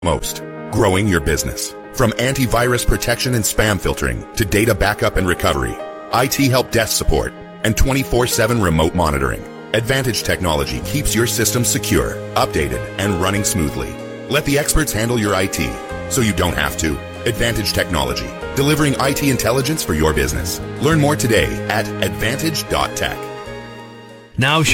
most. Growing your business. From antivirus protection and spam filtering to data backup and recovery, IT help desk support, and 24/7 remote monitoring, Advantage Technology keeps your system secure, updated, and running smoothly. Let the experts handle your IT so you don't have to. Advantage Technology, delivering IT intelligence for your business. Learn more today at advantage.tech. Now